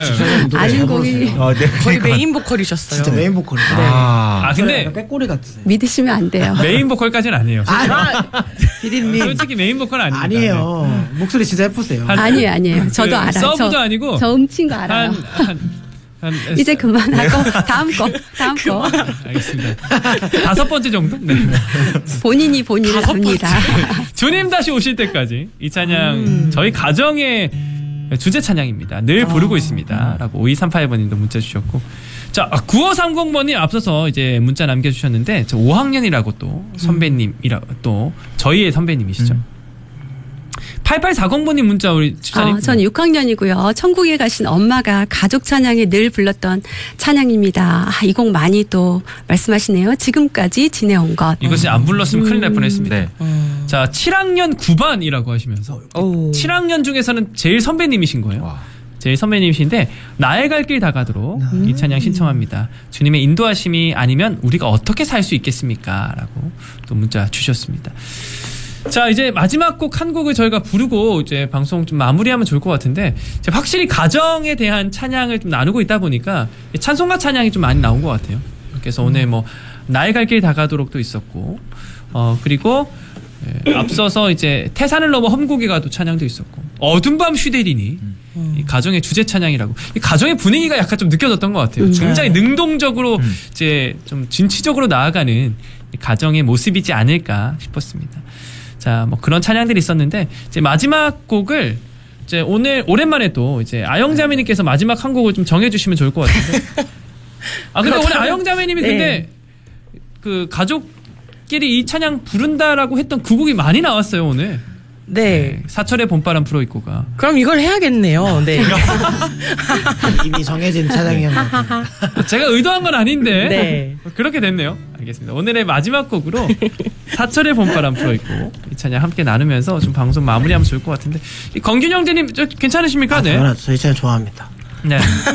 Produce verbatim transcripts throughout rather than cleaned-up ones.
아는 곡이 어, 네. 거의 메인 보컬이셨어요. 진짜 메인 보컬이에요. 네. 아, 아 근데 꾀꼬리 같으세요. 믿으시면 안 돼요. 메인 보컬까지는 아니에요. 아, 피디님. 솔직히 메인 보컬은 아닙니다. 아니에요. 목소리 진짜 예쁘세요. 한- 아니에요, 아니에요. 저도 그 알아요. 서브도 저, 아니고 저 음친 거 알아요. 한, 한, 한 이제 그만하고 다음 거, 다음 거. 알겠습니다. 다섯 번째 정도? 네. 본인이 본인을 압니다. 주님 다시 오실 때까지 이 찬양 음. 저희 가정의 주제 찬양입니다. 늘 부르고 어. 있습니다. 라고 오이삼팔 번님도 문자 주셨고. 자, 구오삼공 번님 앞서서 이제 문자 남겨주셨는데, 저 오 학년이라고 또 선배님이라, 또 저희의 선배님이시죠. 음. 팔팔사공 번님 문자 우리 집사님. 어, 전 육 학년이고요. 천국에 가신 엄마가 가족 찬양에 늘 불렀던 찬양입니다. 아, 이 곡 많이 또 말씀하시네요. 지금까지 지내온 것. 이것이 안 불렀으면 음. 큰일 날 뻔했습니다. 네. 음. 자, 칠 학년 구 반이라고 하시면서 오. 칠 학년 중에서는 제일 선배님이신 거예요. 와. 제일 선배님이신데 나의 갈 길 다가도록 음. 이 찬양 신청합니다. 주님의 인도하심이 아니면 우리가 어떻게 살 수 있겠습니까? 라고 또 문자 주셨습니다. 자, 이제 마지막 곡 한 곡을 저희가 부르고 이제 방송 좀 마무리하면 좋을 것 같은데, 확실히 가정에 대한 찬양을 좀 나누고 있다 보니까 찬송가 찬양이 좀 많이 나온 것 같아요. 그래서 오늘 뭐 나의 갈 길 다가도록도 있었고, 어 그리고 예, 앞서서 이제 태산을 넘어 험곡에 가도 찬양도 있었고, 어둠 밤 쉬되리니 음. 이 가정의 주제 찬양이라고, 이 가정의 분위기가 약간 좀 느껴졌던 것 같아요. 음. 굉장히 능동적으로 음. 이제 좀 진취적으로 나아가는 이 가정의 모습이지 않을까 싶었습니다. 자, 뭐 그런 찬양들이 있었는데, 이제 마지막 곡을 이제 오늘 오랜만에 또 이제 아영자매님께서 마지막 한 곡을 좀 정해주시면 좋을 것 같은데. 아, 근데 오늘 아영자매님이 네. 근데 그 가족끼리 이 찬양 부른다라고 했던 그 곡이 많이 나왔어요 오늘. 네. 네. 사철의 봄바람 불어있고가. 그럼 이걸 해야겠네요. 네. 이미 정해진 찬양이었나. 제가 의도한 건 아닌데. 네. 그렇게 됐네요. 알겠습니다. 오늘의 마지막 곡으로 사철의 봄바람 불어있고 이 찬양 함께 나누면서 좀 방송 마무리하면 좋을 것 같은데. 건균 형제님 저 괜찮으십니까? 아, 네. 당연하죠. 저희 찬양 좋아합니다. 네.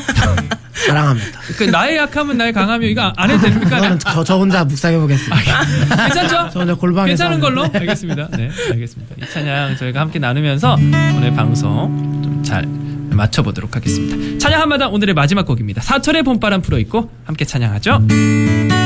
사랑합니다. 그 나의 약하면 나의 강하며 이거 안 해도 됩니까? 그거는 저, 저 혼자 묵상해 보겠습니다. 아, 괜찮죠? 저 혼자 골방에서 괜찮은 걸로? 하는데. 알겠습니다. 네, 알겠습니다. 이 찬양 저희가 함께 나누면서 오늘 방송 좀 잘 맞춰보도록 하겠습니다. 찬양 한마당 오늘의 마지막 곡입니다. 사철의 봄바람 불어있고 함께 찬양하죠.